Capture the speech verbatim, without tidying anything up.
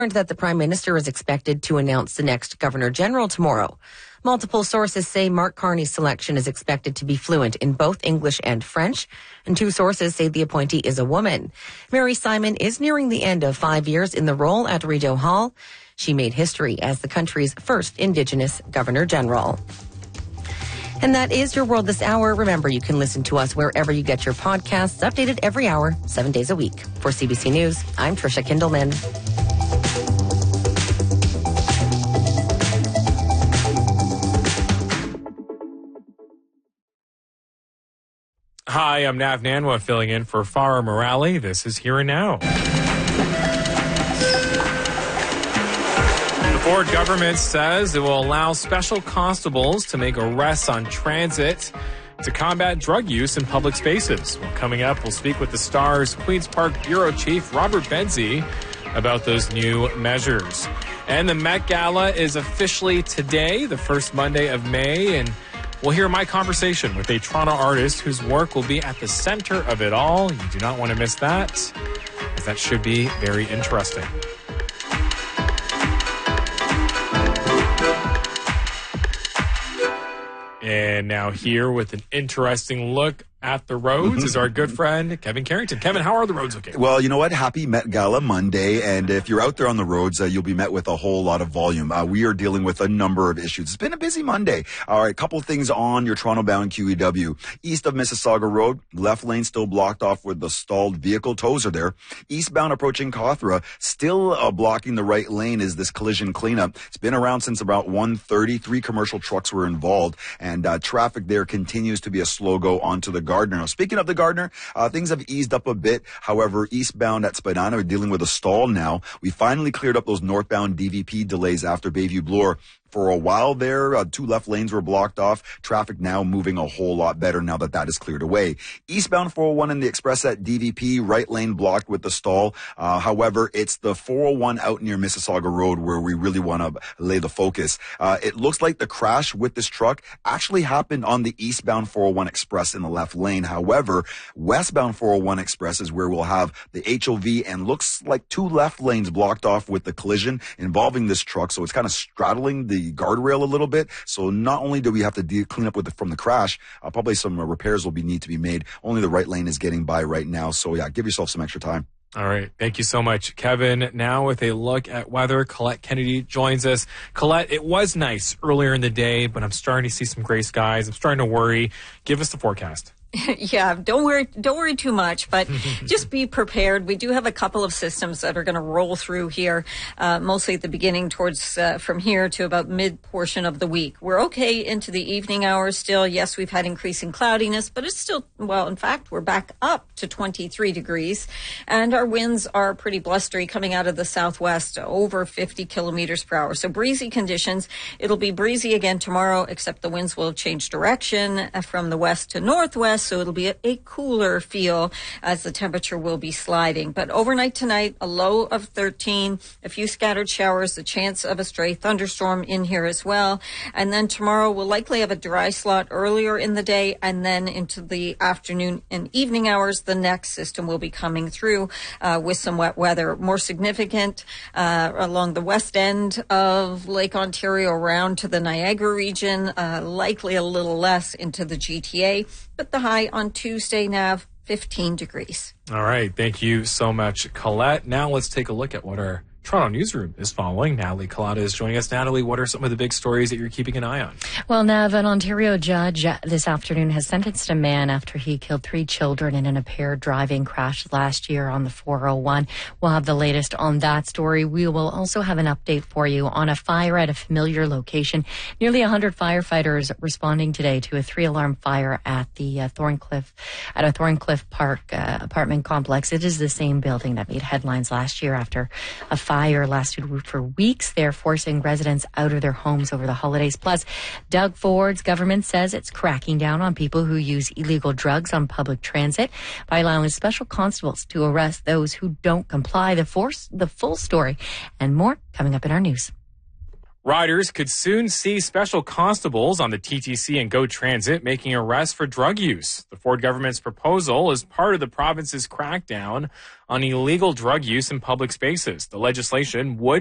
that the Prime Minister is expected to announce the next Governor-General tomorrow. Multiple sources say Mark Carney's selection is expected to be fluent in both English and French, and two sources say the appointee is a woman. Mary Simon is nearing the end of five years in the role at Rideau Hall. She made history as the country's first Indigenous Governor-General. And that is your world this hour. Remember, you can listen to us wherever you get your podcasts, updated every hour, seven days a week. For C B C News, I'm Trisha Kindleman. Hi, I'm Nav Nanwa filling in for Farah Morale. This is Here and Now. The Ford government says it will allow special constables to make arrests on transit to combat drug use in public spaces. Well, coming up, we'll speak with the Star's Queen's Park Bureau Chief Robert Benzie about those new measures. And the Met Gala is officially today, the first Monday of May, and we'll hear my conversation with a Toronto artist whose work will be at the center of it all. You do not want to miss that, as that should be very interesting. And now here with an interesting look at the roads is our good friend, Kevin Carrington. Kevin, how are the roads okay? Well, you know what? Happy Met Gala Monday. And if you're out there on the roads, uh, you'll be met with a whole lot of volume. Uh, we are dealing with a number of issues. It's been a busy Monday. All right, a couple of things on your Toronto-bound Q E W. East of Mississauga Road, left lane still blocked off with the stalled vehicle. Tows are there. Eastbound approaching Cawthra, still uh, blocking the right lane is this collision cleanup. It's been around since about one thirty. Three commercial trucks were involved, and uh, traffic there continues to be a slow go onto the Gardner. Now, speaking of the Gardner, uh, things have eased up a bit. However, eastbound at Spadina, we're dealing with a stall now. We finally cleared up those northbound D V P delays after Bayview Bloor. For a while there, uh, two left lanes were blocked off. Traffic now moving a whole lot better now that that is cleared away. Eastbound four oh one in the express at D V P, right lane blocked with the stall. Uh, however, it's the four oh one out near Mississauga Road where we really want to lay the focus. Uh, it looks like the crash with this truck actually happened on the eastbound four oh one express in the left lane. However, westbound four oh one express is where we'll have the H O V and looks like two left lanes blocked off with the collision involving this truck. So it's kind of straddling the guardrail a little bit. So not only do we have to de- clean up with the, from the crash, uh, probably some uh, repairs will be need to be made. Only the right lane is getting by right now. So yeah, give yourself some extra time. All right. Thank you so much, Kevin. Now with a look at weather, Colette Kennedy joins us. Colette, it was nice earlier in the day, but I'm starting to see some gray skies. I'm starting to worry. Give us the forecast. Yeah, don't worry, don't worry too much, but just be prepared. We do have a couple of systems that are going to roll through here, uh, mostly at the beginning towards, uh, from here to about mid portion of the week. We're okay into the evening hours still. Yes, we've had increasing cloudiness, but it's still, well, in fact, we're back up to twenty-three degrees and our winds are pretty blustery coming out of the southwest, over fifty kilometers per hour. So breezy conditions. It'll be breezy again tomorrow, except the winds will change direction from the west to northwest. So it'll be a, a cooler feel as the temperature will be sliding. But overnight tonight, a low of thirteen, a few scattered showers, the chance of a stray thunderstorm in here as well. And then tomorrow we'll likely have a dry slot earlier in the day, and then into the afternoon and evening hours, the next system will be coming through uh, with some wet weather. More significant uh, along the west end of Lake Ontario around to the Niagara region, uh, likely a little less into the G T A. But the high on Tuesday, Nav, fifteen degrees. All right. Thank you so much, Colette. Now let's take a look at what our Toronto newsroom is following. Natalie Collada is joining us. Natalie, what are some of the big stories that you're keeping an eye on? Well, Nav, an Ontario judge this afternoon has sentenced a man after he killed three children in an impaired driving crash last year on the four oh one. We'll have the latest on that story. We will also have an update for you on a fire at a familiar location. Nearly one hundred firefighters responding today to a three-alarm fire at the uh, Thorncliffe, at a Thorncliffe Park uh, apartment complex. It is the same building that made headlines last year after a fire lasted for weeks. They're forcing residents out of their homes over the holidays. Plus, Doug Ford's government says it's cracking down on people who use illegal drugs on public transit by allowing special constables to arrest those who don't comply. The force, the full story and more coming up in our news. Riders could soon see special constables on the T T C and GO Transit making arrests for drug use. The Ford government's proposal is part of the province's crackdown on illegal drug use in public spaces. The legislation would